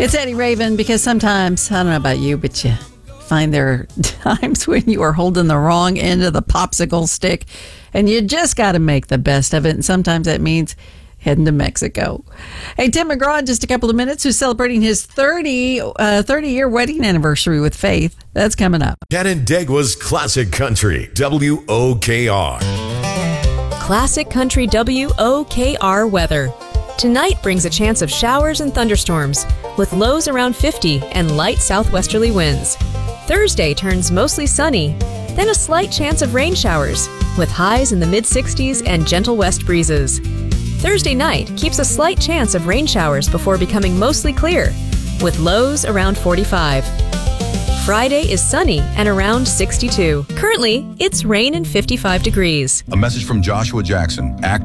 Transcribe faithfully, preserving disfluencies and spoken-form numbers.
It's Eddie Raven, because sometimes, I don't know about you, but you find there are times when you are holding the wrong end of the popsicle stick and you just got to make the best of it. And sometimes that means heading to Mexico. Hey, Tim McGraw, in just a couple of minutes, who's celebrating his thirty, uh, thirty-year wedding anniversary with Faith. That's coming up. Canandaigua's Classic Country, W O K R. Classic Country W O K R weather. Tonight brings a chance of showers and thunderstorms, with lows around fifty and light southwesterly winds. Thursday turns mostly sunny, then a slight chance of rain showers, with highs in the mid-sixties and gentle west breezes. Thursday night keeps a slight chance of rain showers before becoming mostly clear, with lows around forty-five. Friday is sunny and around sixty-two. Currently, it's rain and fifty-five degrees. A message from Joshua Jackson, actor.